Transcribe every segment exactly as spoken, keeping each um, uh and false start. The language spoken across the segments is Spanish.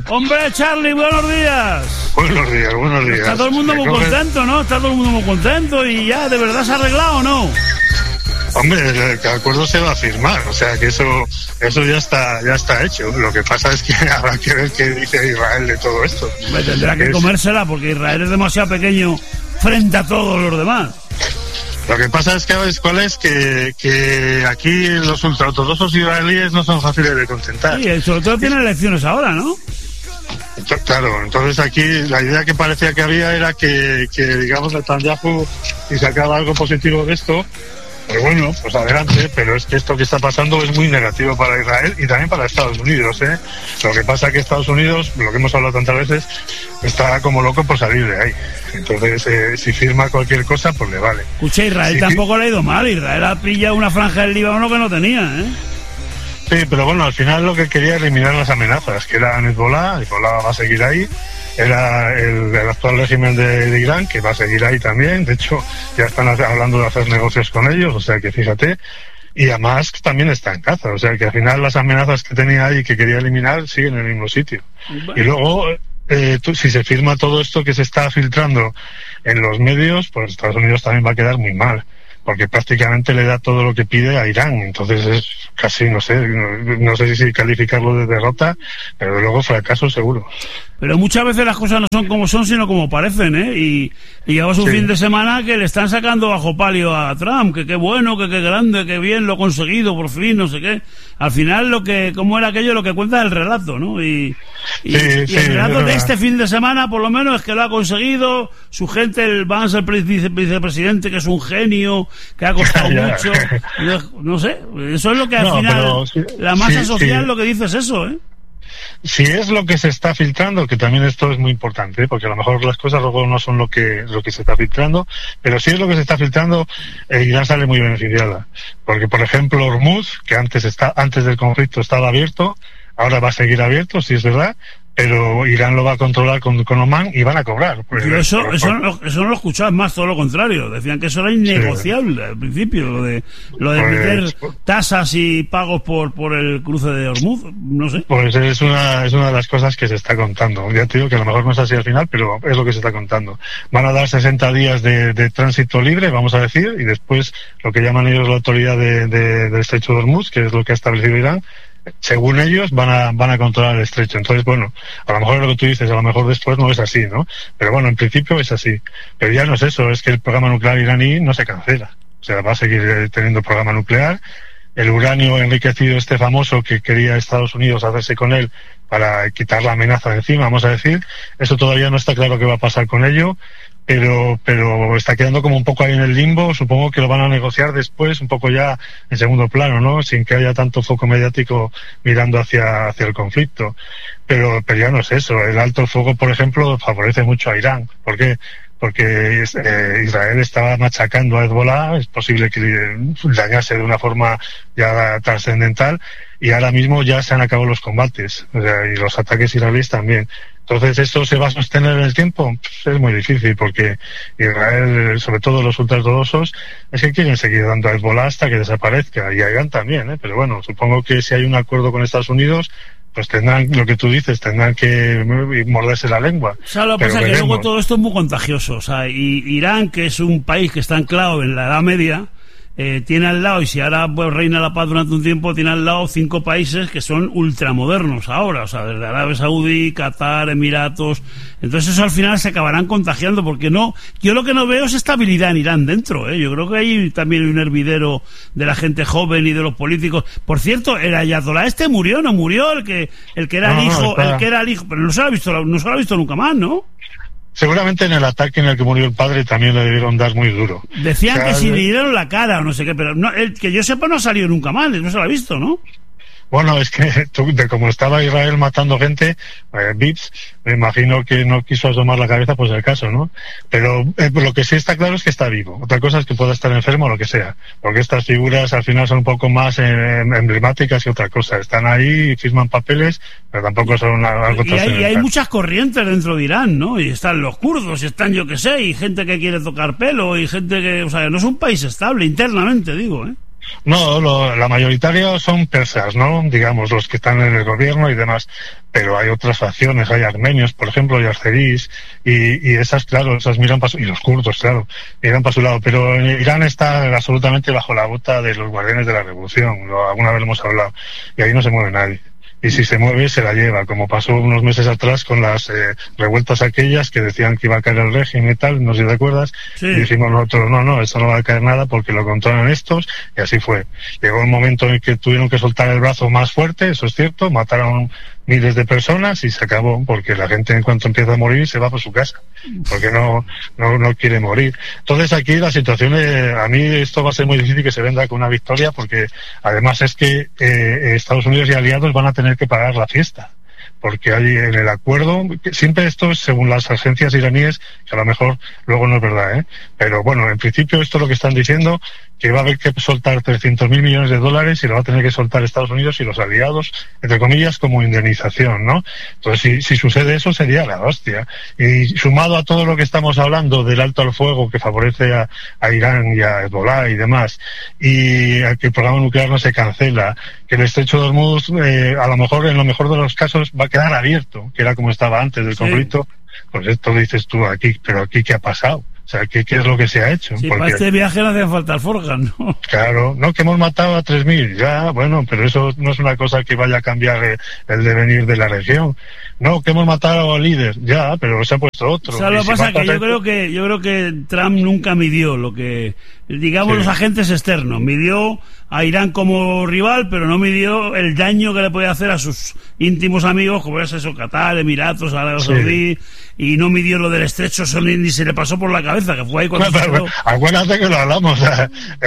Hombre, Charlie, buenos días. Buenos días, buenos días. Está todo el mundo muy contento, ¿no? Está todo el mundo muy contento y ya, ¿de verdad se ha arreglado o no? Hombre, el acuerdo se va a firmar, o sea que eso eso ya está ya está hecho. Lo que pasa es que habrá que ver qué dice Israel de todo esto. Hombre, tendrá que es... comérsela porque Israel es demasiado pequeño frente a todos los demás. Lo que pasa es que, ¿sabes cuál es? Que, que aquí los ultraortodoxos israelíes no son fáciles de contentar. Sí, sobre todo tienen elecciones ahora, ¿no? Claro, entonces aquí la idea que parecía que había era que, que digamos, Netanyahu, si sacaba algo positivo de esto, pues bueno, pues adelante, pero es que esto que está pasando es muy negativo para Israel y también para Estados Unidos, ¿eh? Lo que pasa es que Estados Unidos, lo que hemos hablado tantas veces, está como loco por salir de ahí. Entonces, eh, si firma cualquier cosa, pues le vale. Escucha, Israel sí, tampoco le ha ido mal. Israel ha pillado una franja del Líbano que no tenía, ¿eh? Sí, pero bueno, al final lo que quería era eliminar las amenazas, que era Hezbollah, Hezbollah va a seguir ahí, era el, el actual régimen de, de Irán, que va a seguir ahí también, de hecho ya están hablando de hacer negocios con ellos, o sea que fíjate, y además también está en Gaza, o sea que al final las amenazas que tenía ahí y que quería eliminar siguen en el mismo sitio. Bueno. Y luego, eh, tú, si se firma todo esto que se está filtrando en los medios, pues Estados Unidos también va a quedar muy mal, porque prácticamente le da todo lo que pide a Irán, entonces es casi, no sé, no, no sé si calificarlo de derrota, pero de luego fracaso seguro. Pero muchas veces las cosas no son como son, sino como parecen, ¿eh? Y, y llevamos un sí. fin de semana que le están sacando bajo palio a Trump, que qué bueno, que qué grande, que bien, lo ha conseguido, por fin, no sé qué. Al final, lo que, como era aquello, lo que cuenta es el relato, ¿no? Y, y, sí, y sí, el relato de este fin de semana, por lo menos, es que lo ha conseguido, su gente, el Vance, el vice, vicepresidente, que es un genio, que ha costado mucho, no, no sé, eso es lo que al no, final, pero, sí, la masa sí, social sí. lo que dice es eso, ¿eh? Si es lo que se está filtrando, que también esto es muy importante, ¿eh? Porque a lo mejor las cosas luego no son lo que lo que se está filtrando, pero si es lo que se está filtrando, eh, Irán sale muy beneficiada, porque por ejemplo Hormuz, que antes está antes del conflicto estaba abierto, ahora va a seguir abierto, si es verdad, pero Irán lo va a controlar con, con Omán y van a cobrar. Pues, pero eso, por, eso, no, eso no lo escuchaba más, todo lo contrario. Decían que eso era innegociable sí. al principio, lo de lo de pues, meter tasas y pagos por por el cruce de Hormuz, no sé. Pues es una es una de las cosas que se está contando. Ya te digo que a lo mejor no es así al final, pero es lo que se está contando. Van a dar sesenta días de, de tránsito libre, vamos a decir, y después lo que llaman ellos la autoridad de, de, del estrecho de Hormuz, que es lo que ha establecido Irán, según ellos van a van a controlar el estrecho. Entonces, bueno, a lo mejor es lo que tú dices, a lo mejor después no es así, ¿no? Pero bueno, en principio es así. Pero ya no es eso, es que el programa nuclear iraní no se cancela. O sea, va a seguir teniendo programa nuclear. El uranio enriquecido este famoso que quería Estados Unidos hacerse con él para quitar la amenaza de encima, vamos a decir, eso todavía no está claro qué va a pasar con ello. Pero, pero está quedando como un poco ahí en el limbo. Supongo que lo van a negociar después, un poco ya en segundo plano, ¿no? Sin que haya tanto foco mediático mirando hacia, hacia el conflicto. Pero, pero ya no es eso. El alto el fuego, por ejemplo, favorece mucho a Irán. ¿Por qué? Porque eh, Israel estaba machacando a Hezbollah, es posible que dañase de una forma ya trascendental, y ahora mismo ya se han acabado los combates, o sea, y los ataques israelíes también. Entonces, ¿esto se va a sostener en el tiempo? Pues es muy difícil, porque Israel, sobre todo los ultraortodoxos, es que quieren seguir dando a Hezbollah hasta que desaparezca, y a Irán también, ¿eh? Pero bueno, supongo que si hay un acuerdo con Estados Unidos, pues tendrán, lo que tú dices, tendrán que morderse la lengua. O sea, lo que pasa es que luego todo esto es muy contagioso. O sea, y Irán, que es un país que está anclado en la Edad Media, eh, tiene al lado, y si ahora pues, reina la paz durante un tiempo, tiene al lado cinco países que son ultramodernos ahora, o sea, desde Arabia Saudí, Qatar, Emiratos. Entonces eso al final se acabarán contagiando, porque no, yo lo que no veo es estabilidad en Irán dentro, ¿eh? Yo creo que hay también un hervidero de la gente joven y de los políticos. Por cierto, el ayatolá este murió, no murió, el que el que era no, el hijo, no, el que era el hijo, pero no se lo ha visto, no se lo ha visto nunca más, ¿no? Seguramente en el ataque en el que murió el padre también le debieron dar muy duro. Decían o sea, que si le dieron la cara o no sé qué, pero no, el que yo sepa no ha salido nunca más, no se lo ha visto, ¿no? Bueno, es que tú, de como estaba Israel matando gente, eh, Vips, me imagino que no quiso asomar la cabeza, pues el caso, ¿no? Pero eh, lo que sí está claro es que está vivo. Otra cosa es que pueda estar enfermo o lo que sea, porque estas figuras al final son un poco más eh, emblemáticas que otra cosa. Están ahí, firman papeles, pero tampoco son una, algo y hay, y hay muchas corrientes dentro de Irán, ¿no? Y están los kurdos, y están yo que sé, y gente que quiere tocar pelo, y gente que, o sea, no es un país estable internamente, digo, ¿eh? No, lo, la mayoritaria son persas, ¿no? Digamos, los que están en el gobierno y demás. Pero hay otras facciones, hay armenios, por ejemplo, y azerís, y, y esas, claro, esas miran para su, y los kurdos, claro, miran para su lado. Pero Irán está absolutamente bajo la bota de los guardianes de la revolución, lo, alguna vez lo hemos hablado, y ahí no se mueve nadie. Y si se mueve, se la lleva, como pasó unos meses atrás con las eh, revueltas aquellas que decían que iba a caer el régimen y tal, no sé si te acuerdas, sí. Y dijimos nosotros, no, no, eso no va a caer nada porque lo controlan estos, y así fue. Llegó un momento en que tuvieron que soltar el brazo más fuerte, eso es cierto, mataron miles de personas y se acabó, porque la gente en cuanto empieza a morir se va por su casa, porque no no, no quiere morir. Entonces aquí la situación, eh, a mí esto va a ser muy difícil que se venda con una victoria, porque además es que eh, Estados Unidos y aliados van a tener que pagar la fiesta, porque hay en el acuerdo, siempre esto es según las agencias iraníes, que a lo mejor luego no es verdad, ¿eh? Pero bueno, en principio esto es lo que están diciendo, que va a haber que soltar trescientos mil millones de dólares y lo va a tener que soltar Estados Unidos y los aliados, entre comillas, como indemnización, ¿no? Entonces, si, si sucede eso, sería la hostia. Y sumado a todo lo que estamos hablando del alto al fuego que favorece a, a Irán y a Hezbollah y demás, y a que el programa nuclear no se cancela, que el estrecho de Hormuz, eh, a lo mejor, en lo mejor de los casos, va a quedar abierto, que era como estaba antes del conflicto, sí. Pues esto lo dices tú aquí, pero aquí, ¿qué ha pasado? O sea, ¿qué, qué es lo que se ha hecho? Sí, porque, para este viaje no hace falta alforjas, ¿no? Claro, no, que hemos matado a tres mil, ya, bueno, pero eso no es una cosa que vaya a cambiar el, el devenir de la región. No, que hemos matado al líder, ya, pero se ha puesto otro. O sea, lo que pasa es que yo esto... creo que yo creo que Trump nunca midió lo que, digamos, sí. los agentes externos. Midió a Irán como rival, pero no midió el daño que le podía hacer a sus íntimos amigos, como es eso, Qatar, Emiratos, Arabia Saudí, sí. Y no midió lo del estrecho, ni, ni se le pasó por la cabeza, que fue ahí cuando... Bueno, pero, acuérdate que lo hablamos, eh,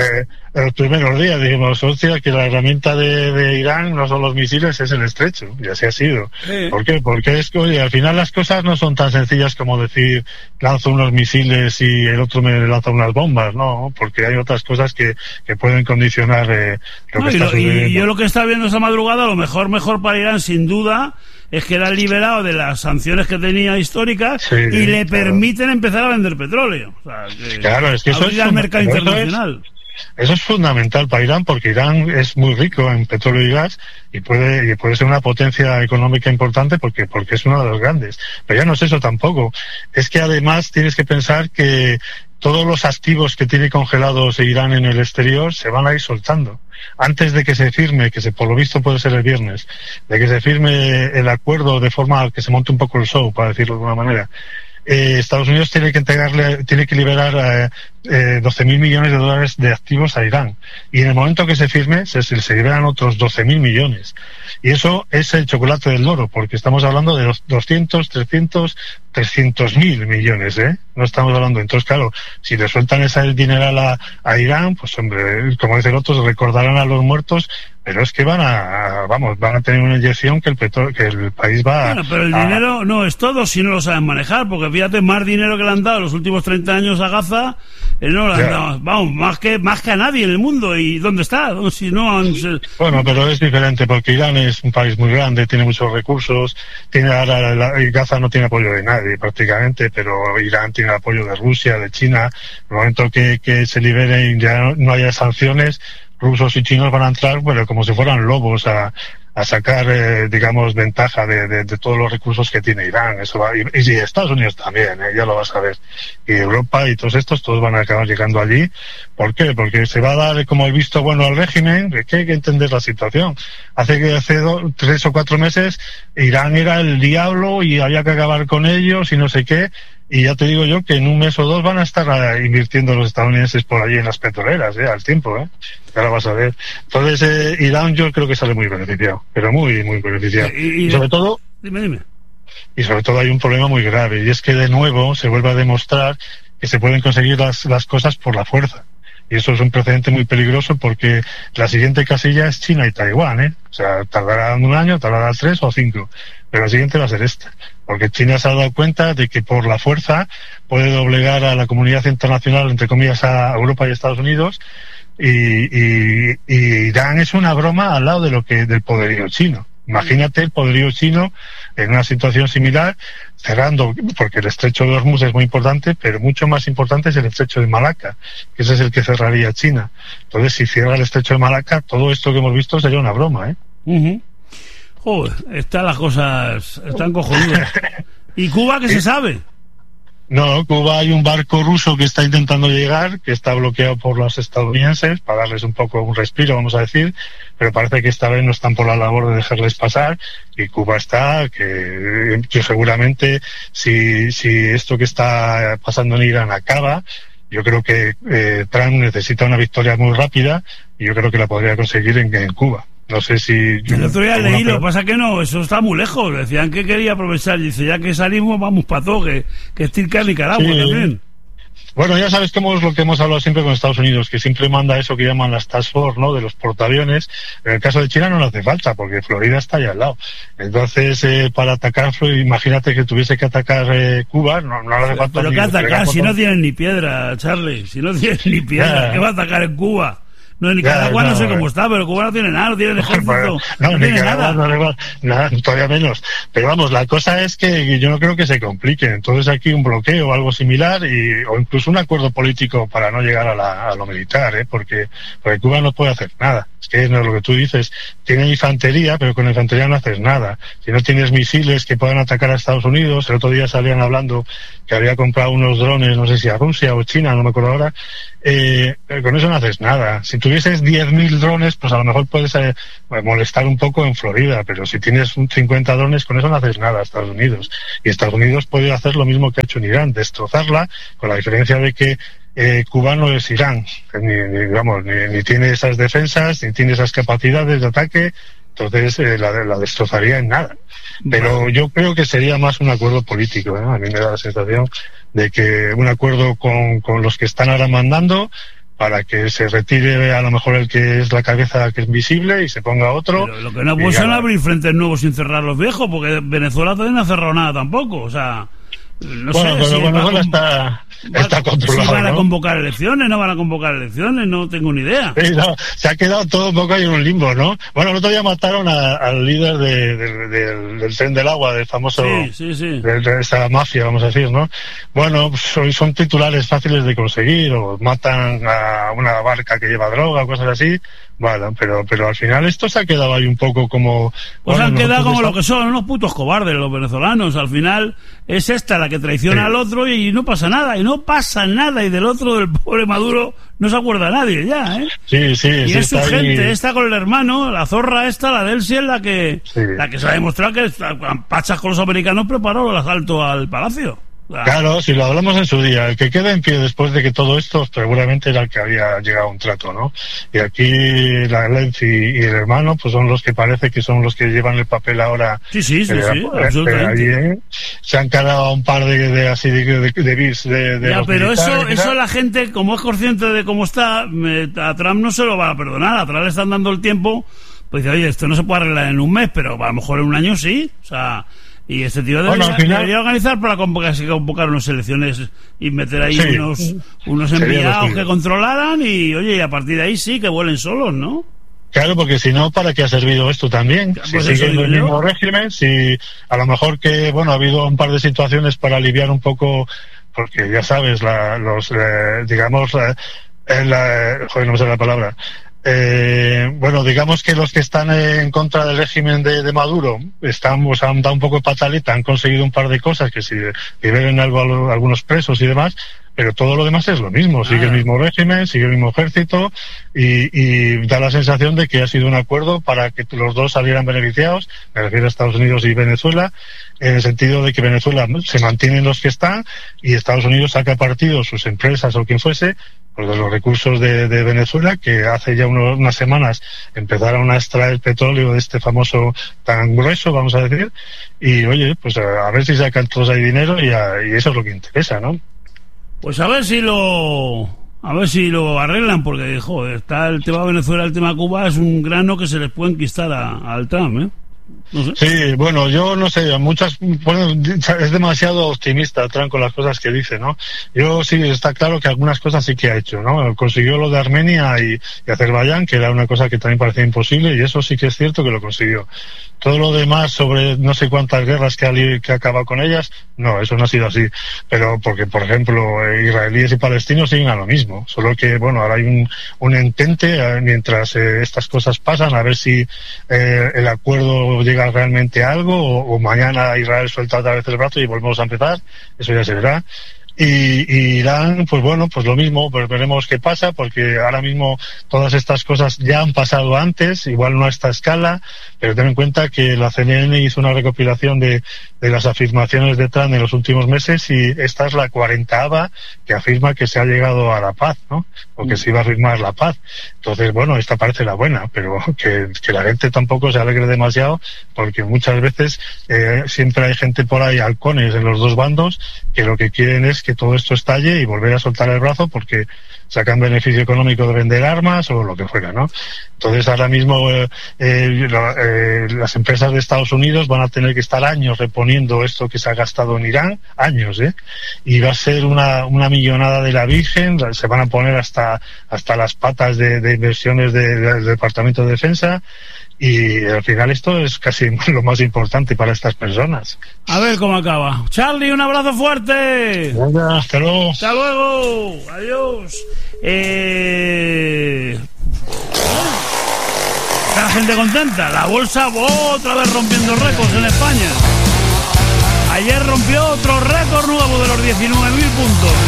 en los primeros días, dijimos, hostia, que la herramienta de, de Irán no son los misiles, es el estrecho, y así ha sido. Sí. ¿Por qué? Porque es que, oye, al final las cosas no son tan sencillas como decir, lanzo unos misiles y el otro me lanza unas bombas, no, porque hay otras cosas que, que pueden condicionar eh, lo no, que y está lo, sucediendo. Y yo lo que estaba viendo esa madrugada, lo mejor, mejor para Irán, sin duda, es que era liberado de las sanciones que tenía históricas, sí, y le claro. permiten empezar a vender petróleo. O sea, que claro, es que eso es al mercado internacional. Es, eso es fundamental para Irán, porque Irán es muy rico en petróleo y gas y puede y puede ser una potencia económica importante porque porque es uno de los grandes. Pero ya no es eso tampoco. Es que además tienes que pensar que todos los activos que tiene congelados Irán en el exterior se van a ir soltando. Antes de que se firme, que se por lo visto puede ser el viernes, de que se firme el acuerdo de forma que se monte un poco el show, para decirlo de alguna manera, eh, Estados Unidos tiene que entregarle, tiene que liberar eh, eh, doce mil millones de dólares de activos a Irán. Y en el momento que se firme, se, se liberan otros doce mil millones. Y eso es el chocolate del loro, porque estamos hablando de los doscientos, trescientos, trescientos mil millones, ¿eh? No estamos hablando. Entonces, claro, si le sueltan ese dineral a, a Irán, pues hombre, como dicen otros, recordarán a los muertos, pero es que van a, a vamos, van a tener una inyección que el petro, que el país va a... Bueno, pero el a, dinero no es todo si no lo saben manejar, porque fíjate, más dinero que le han dado los últimos treinta años a Gaza, eh, no le han dado, vamos, más que, más que a nadie en el mundo. ¿Y dónde está? Si no han... Bueno, pero es diferente, porque Irán es un país muy grande, tiene muchos recursos, tiene ahora, la, Gaza no tiene apoyo de nadie prácticamente, pero Irán tiene apoyo de Rusia, de China. En el momento que, que se liberen y ya no, no haya sanciones, rusos y chinos van a entrar, bueno, como si fueran lobos a, a sacar, eh, digamos, ventaja de, de, de todos los recursos que tiene Irán. Eso va, y, y Estados Unidos también, eh, ya lo vas a ver. Y Europa y todos estos, todos van a acabar llegando allí. ¿Por qué? Porque se va a dar como el visto bueno al régimen, que hay que entender la situación. Hace que hace dos, tres o cuatro meses, Irán era el diablo y había que acabar con ellos y no sé qué. Y ya te digo yo que en un mes o dos van a estar invirtiendo los estadounidenses por allí en las petroleras, eh, al tiempo, eh. Ya lo vas a ver. Entonces, eh, Irán yo creo que sale muy beneficiado, pero muy, muy beneficiado. Y, y, y sobre todo... Dime, dime. Y sobre todo hay un problema muy grave, y es que de nuevo se vuelve a demostrar que se pueden conseguir las, las cosas por la fuerza. Y eso es un precedente muy peligroso, porque la siguiente casilla es China y Taiwán, ¿eh? O sea, tardará un año, tardará tres o cinco, pero la siguiente va a ser esta, porque China se ha dado cuenta de que por la fuerza puede doblegar a la comunidad internacional, entre comillas, a Europa y Estados Unidos, y, y, y Irán es una broma al lado de lo que del poderío chino. Imagínate el poderío chino en una situación similar, cerrando, porque el estrecho de Hormuz es muy importante, pero mucho más importante es el estrecho de Malaca, que ese es el que cerraría China. Entonces, si cierra el estrecho de Malaca, todo esto que hemos visto sería una broma, ¿eh? Uh-huh. Joder, están las cosas, están cojonudas. ¿Y Cuba qué se sabe? No, Cuba hay un barco ruso que está intentando llegar, que está bloqueado por los estadounidenses para darles un poco un respiro, vamos a decir, pero parece que esta vez no están por la labor de dejarles pasar, y Cuba está, que, que seguramente si, si esto que está pasando en Irán acaba, yo creo que eh, Trump necesita una victoria muy rápida, y yo creo que la podría conseguir en, en Cuba. No sé si... El otro día leí, lo que pasa que no, eso está muy lejos. Decían que quería aprovechar. Dice, ya que salimos, vamos para todo, que, que estirca a Nicaragua sí. también. Bueno, ya sabes cómo es lo que hemos hablado siempre con Estados Unidos, que siempre manda eso que llaman las task force, ¿no? De los portaaviones. En el caso de China no le hace falta, porque Florida está allá al lado. Entonces, eh, para atacar, imagínate que tuviese que atacar eh, Cuba, no, no le hace falta. Pero ni que atacar, si no tienen ni piedra, Charlie, si no tienen ni piedra, ¿qué va a atacar en Cuba? No, en Nicaragua ya, no, no sé cómo está, pero Cuba no tiene nada, no tiene ejército, no, no, no tiene nada. No, no, nada, todavía menos. Pero vamos, la cosa es que yo no creo que se complique. Entonces aquí un bloqueo o algo similar, y, o incluso un acuerdo político para no llegar a, la, a lo militar, ¿eh? porque, porque Cuba no puede hacer nada. Es que es lo que tú dices, tiene infantería, pero con infantería no haces nada. Si no tienes misiles que puedan atacar a Estados Unidos, el otro día salían hablando que había comprado unos drones, no sé si a Rusia o China, no me acuerdo ahora, eh, con eso no haces nada. Si tuvieses diez mil drones, pues a lo mejor puedes eh, molestar un poco en Florida, pero si tienes cincuenta drones, con eso no haces nada a Estados Unidos. Y Estados Unidos puede hacer lo mismo que ha hecho en Irán, destrozarla, con la diferencia de que eh, Cuba no es Irán, ni, ni, digamos, ni, ni tiene esas defensas, ni tiene esas capacidades de ataque, entonces eh, la, la destrozaría en nada. Pero vale. Yo creo que sería más un acuerdo político, ¿eh? A mí me da la sensación de que un acuerdo con, con los que están ahora mandando, para que se retire a lo mejor el que es la cabeza que es visible y se ponga otro. Pero lo que no puede ser abrir frentes nuevos sin cerrar los viejos, porque Venezuela todavía no ha cerrado nada tampoco, o sea... No bueno, sé, pero si Venezuela está, está controlado. Si van a ¿no? convocar elecciones, no van a convocar elecciones, no tengo ni idea. Sí, no, se ha quedado todo un poco ahí en un limbo, ¿no? Bueno, el otro día mataron a, al líder de, de, de, del tren del agua, del famoso, sí, sí, sí. De, de esa mafia, vamos a decir, ¿no? Bueno, pues, son titulares fáciles de conseguir, o matan a una barca que lleva droga, cosas así. Bueno, pero pero al final esto se ha quedado ahí un poco como... Pues bueno, han quedado como está... lo que son, unos putos cobardes los venezolanos. Al final es esta la que traiciona sí. al otro y no pasa nada, y no pasa nada, y del otro, del pobre Maduro, no se acuerda nadie ya, ¿eh? Sí, sí, y sí, es su está gente, ahí... esta con el hermano, la zorra esta, la Delsi, es la que, sí. la que se ha demostrado que pachas con los americanos preparó el asalto al palacio. Claro, si lo hablamos en su día, el que queda en pie después de que todo esto seguramente era el que había llegado a un trato, ¿no? Y aquí la Lenzi y el hermano pues son los que parece que son los que llevan el papel ahora. Sí, sí, sí, eh, sí, eh, absolutamente. Allí, ¿eh? Se han cargado a un par de, de así de, de, de bis de, de ya, los pero eso, eso la gente, como es consciente de cómo está, me, a Trump no se lo va a perdonar, a Trump le están dando el tiempo, pues dice, oye, esto no se puede arreglar en un mes, pero a lo mejor en un año sí, o sea... Y este tío debería, bueno, final... debería organizar para convocar, convocar unas elecciones y meter ahí sí. unos, unos enviados que controlaran y, oye, y a partir de ahí sí, que vuelen solos, ¿no? Claro, porque si no, ¿para qué ha servido esto también? Pues si sigue el mismo régimen, si a lo mejor que, bueno, ha habido un par de situaciones para aliviar un poco, porque ya sabes, la, los, eh, digamos, la, la, joder, no me sale la palabra, Eh, bueno, digamos que los que están en contra del régimen de, de Maduro están, pues, han dado un poco de pataleta, han conseguido un par de cosas, que si liberen algo a, los, a algunos presos y demás, pero todo lo demás es lo mismo, sigue ah. el mismo régimen, sigue el mismo ejército y, y da la sensación de que ha sido un acuerdo para que los dos salieran beneficiados, me refiero a Estados Unidos y Venezuela, en el sentido de que Venezuela se mantienen los que están y Estados Unidos saca partido, sus empresas o quien fuese, pues de los recursos de, de Venezuela, que hace ya unos, unas semanas empezaron a extraer petróleo de este famoso tan grueso, vamos a decir, y oye, pues a, a ver si sacan todos ahí dinero y, a, y eso es lo que interesa, ¿no? Pues a ver si lo a ver si lo arreglan, porque joder, está el tema Venezuela, el tema Cuba, es un grano que se les puede enquistar a, al Trump, ¿eh? No sé. Sí, bueno, yo no sé, muchas, bueno, es demasiado optimista Trump con las cosas que dice, ¿no? Yo sí, está claro que algunas cosas sí que ha hecho, ¿no? Consiguió lo de Armenia y, y Azerbaiyán, que era una cosa que también parecía imposible, y eso sí que es cierto que lo consiguió. Todo lo demás sobre no sé cuántas guerras que ha, que ha acabado con ellas, no, eso no ha sido así. Pero porque, por ejemplo, eh, israelíes y palestinos siguen a lo mismo, solo que, bueno, ahora hay un, un entente eh, mientras eh, estas cosas pasan, a ver si eh, el acuerdo llega realmente a algo, o, o mañana Israel suelta otra vez el brazo y volvemos a empezar, eso ya se verá. Y, y Irán, pues bueno, pues lo mismo, pues veremos qué pasa, porque ahora mismo todas estas cosas ya han pasado antes, igual no a esta escala, pero ten en cuenta que la C N N hizo una recopilación de, de las afirmaciones de Trump en los últimos meses, y esta es la cuarentaava que afirma que se ha llegado a la paz, ¿no? O que se iba a firmar la paz. Entonces, bueno, esta parece la buena, pero que, que la gente tampoco se alegre demasiado, porque muchas veces eh, siempre hay gente por ahí, halcones en los dos bandos, que lo que quieren es que todo esto estalle y volver a soltar el brazo porque sacan beneficio económico de vender armas o lo que fuera, ¿no? Entonces ahora mismo eh, eh, la, eh, las empresas de Estados Unidos van a tener que estar años reponiendo esto que se ha gastado en Irán, años, ¿eh? Y va a ser una, una millonada de la Virgen, se van a poner hasta, hasta las patas de, de inversiones de, de, del Departamento de Defensa. Y al final esto es casi lo más importante para estas personas. A ver cómo acaba. Charlie, un abrazo fuerte. Venga, hasta luego. Hasta luego. Adiós. Eh... Está la gente contenta. La bolsa otra vez rompiendo récords en España. Ayer rompió otro récord nuevo de los diecinueve mil puntos.